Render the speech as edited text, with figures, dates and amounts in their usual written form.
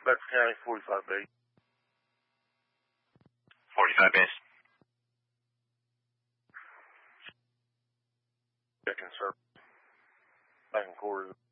Bedford County, 45 base. 45 base. Checking, sir. Back in quarters.